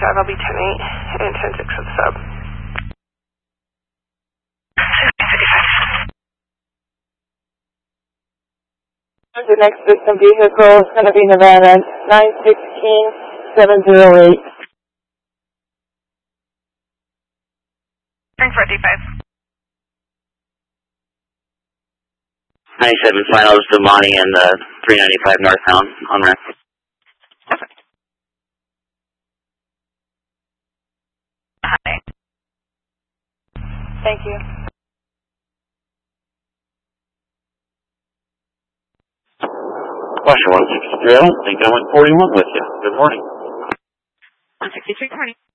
I'll be 10-8 and 10-6 of the sub. The next victim vehicle is going to be Nevada 916-708. Frankfurt D5. 97 finals, Damani and 395 northbound on ramp. Hi. Thank you. Washington 163, I don't think I went 41 with you. Good morning. 163, good morning.